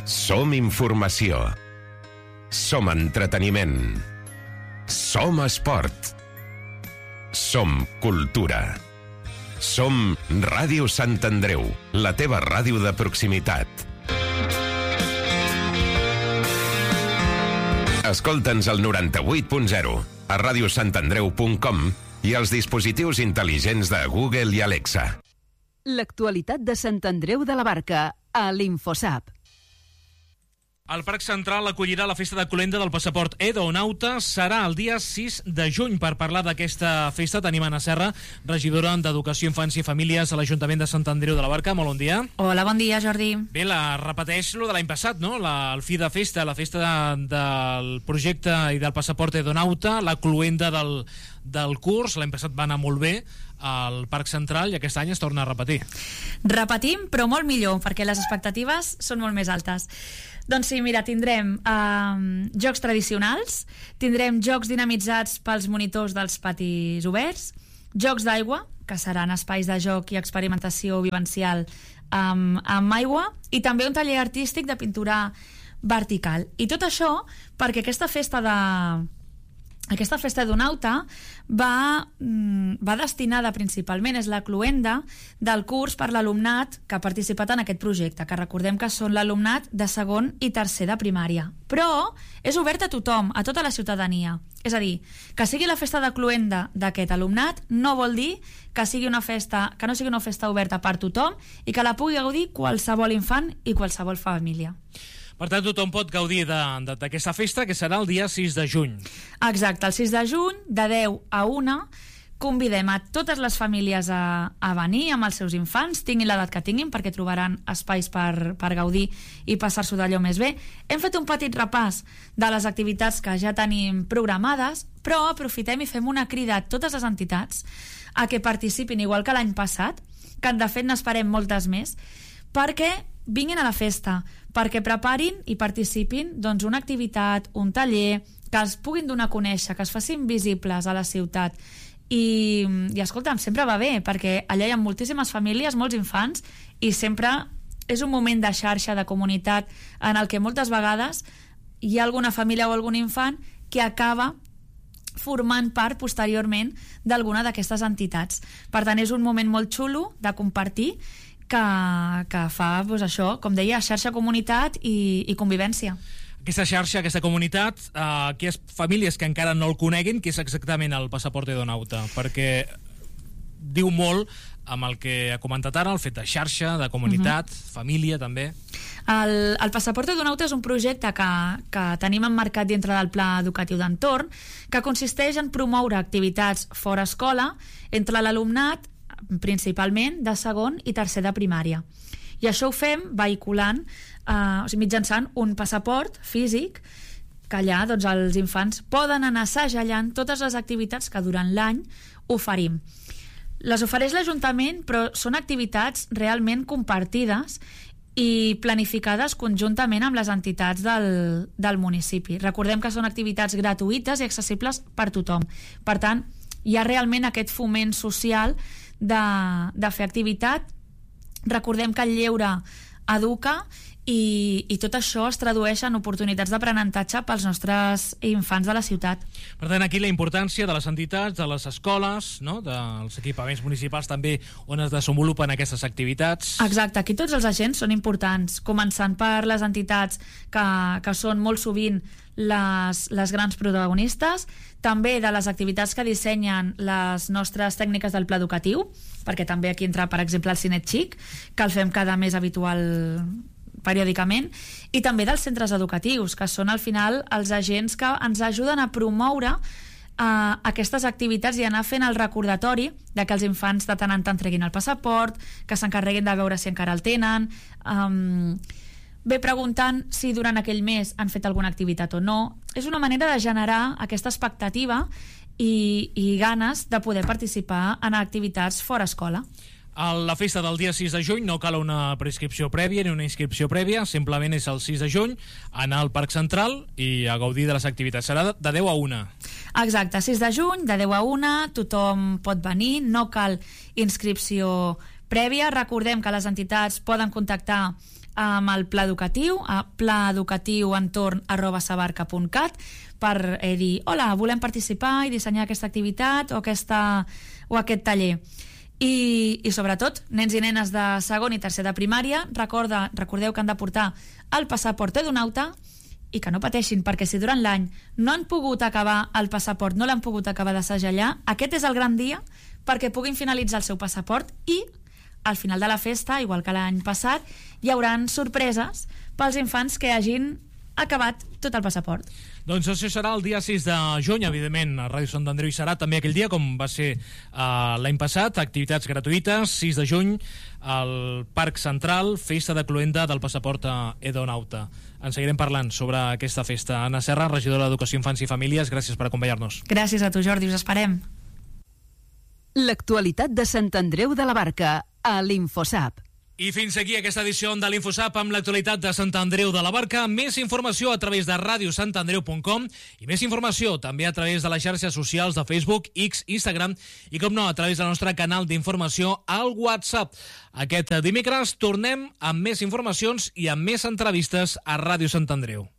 Som informació. Som entreteniment. Som esport. Som cultura. Som Ràdio Sant Andreu, la teva ràdio de proximitat. Escolta'ns al 98.0, a radiosantandreu.com i als dispositius intel·ligents de Google i Alexa. L'actualitat de Sant Andreu de la Barca, a l'Infosap. El Parc Central acollirà la festa de cloenda del passaport Edonauta. Serà el dia 6 de juny. Per parlar d'aquesta festa tenim Anna Serra, regidora d'Educació, Infància i Famílies a l'Ajuntament de Sant Andreu de la Barca. Molt bon dia. Hola, bon dia, Jordi. Bé, repeteix lo de l'any passat, no? El fi de festa, la festa del projecte i del passaport Edonauta, la cloenda del curs. L'any passat va anar molt bé al Parc Central i aquest any es torna a repetir. Repetim, però molt millor, perquè les expectatives són molt més altes. Doncs sí, mira, tindrem jocs tradicionals, tindrem jocs dinamitzats pels monitors dels patis oberts, jocs d'aigua, que seran espais de joc i experimentació vivencial amb aigua, i també un taller artístic de pintura vertical. I tot això perquè aquesta festa Edonauta va destinada principalment, és la cloenda del curs per l'alumnat que ha participat en aquest projecte, que recordem que són l'alumnat de segon i tercer de primària. Però és obert a tothom, a tota la ciutadania. És a dir, que sigui la festa de cloenda d'aquest alumnat no vol dir que no sigui una festa oberta per tothom i que la pugui gaudir qualsevol infant i qualsevol família. Per tant, tothom pot gaudir d'aquesta festa, que serà el dia 6 de juny. Exacte, el 6 de juny, de 10 a 1, convidem a totes les famílies a venir amb els seus infants, tinguin l'edat que tinguin, perquè trobaran espais per gaudir i passar-s'ho d'allò més bé. Hem fet un petit repàs de les activitats que ja tenim programades, però aprofitem i fem una crida a totes les entitats a que participin, igual que l'any passat, que de fet n'esperem moltes més, perquè vinguin a la festa, perquè preparin i participin una activitat, un taller, que els puguin donar a conèixer, que es facin visibles a la ciutat. I escolta'm, sempre va bé, perquè allà hi ha moltíssimes famílies, molts infants, i sempre és un moment de xarxa, de comunitat, en el que moltes vegades hi ha alguna família o algun infant que acaba formant part posteriorment d'alguna d'aquestes entitats. Per tant, és un moment molt xulo de compartir, que fa, això, com deia, xarxa, comunitat i convivència. Aquesta xarxa, aquesta comunitat, aquelles famílies que encara no el coneguin, què és exactament el passaport Edonauta? Perquè diu molt amb el que ha comentat ara, el fet de xarxa, de comunitat, família també. El passaport Edonauta és un projecte que tenim emmarcat dintre del Pla Educatiu d'Entorn, que consisteix en promoure activitats fora escola entre l'alumnat, principalment de segon i tercer de primària. I això ho fem vehiculant, mitjançant un passaport físic, que allà els infants poden anar assajallant totes les activitats que durant l'any oferim. Les ofereix l'Ajuntament, però són activitats realment compartides i planificades conjuntament amb les entitats del municipi. Recordem que són activitats gratuïtes i accessibles per tothom. Per tant, hi ha realment aquest foment social de fer activitat. Recordem que el lleure educa i tot això es tradueix en oportunitats d'aprenentatge pels nostres infants de la ciutat. Per tant, aquí la importància de les entitats, de les escoles, no? Dels equipaments municipals també on es desenvolupen aquestes activitats. Exacte, aquí tots els agents són importants, començant per les entitats que són molt sovint les grans protagonistes, també de les activitats que dissenyen les nostres tècniques del pla educatiu, perquè també aquí entra, per exemple, el Cinet Xic, que el fem cada mes habitual periòdicament, i també dels centres educatius, que són al final els agents que ens ajuden a promoure aquestes activitats i anar fent el recordatori de que els infants de tant en tant treguin el passaport, que s'encarreguin de veure si encara el tenen, bé, preguntant si durant aquell mes han fet alguna activitat o no. És una manera de generar aquesta expectativa i ganes de poder participar en activitats fora escola. A la festa del dia 6 de juny no cal una prescripció prèvia ni una inscripció prèvia, simplement és el 6 de juny anar al Parc Central i a gaudir de les activitats. Serà de 10 a 1. Exacte, 6 de juny, de 10 a 1, tothom pot venir, no cal inscripció prèvia. Recordem que les entitats poden contactar amb el pla educatiu a plaeducatiuentorn@sabarca.cat per dir, hola, volem participar i dissenyar aquesta activitat o aquest taller. I sobretot, nens i nenes de segon i tercer de primària, recordeu que han de portar el passaport edonauta i que no pateixin, perquè si durant l'any no han pogut acabar el passaport, no l'han pogut acabar de segellar, aquest és el gran dia perquè puguin finalitzar el seu passaport i al final de la festa, igual que l'any passat, hi hauran sorpreses pels infants que hagin acabat tot el passaport. Doncs això serà el dia 6 de juny, evidentment, a Ràdio Sant Andreu hi serà també aquell dia, com va ser l'any passat, activitats gratuïtes, 6 de juny, al Parc Central, festa de cloenda del passaport edonauta. En seguirem parlant sobre aquesta festa. Anna Serra, regidora d'Educació, Infància i Famílies, gràcies per acompanyar-nos. Gràcies a tu, Jordi, us esperem. L'actualitat de Sant Andreu de la Barca, a l'Infosap. I fins aquí aquesta edició de l'Infosap amb l'actualitat de Sant Andreu de la Barca. Més informació a través de radiosantandreu.com i més informació també a través de les xarxes socials de Facebook, X, Instagram i, com no, a través del nostre canal d'informació al WhatsApp. Aquest dimecres tornem amb més informacions i amb més entrevistes a Ràdio Sant Andreu.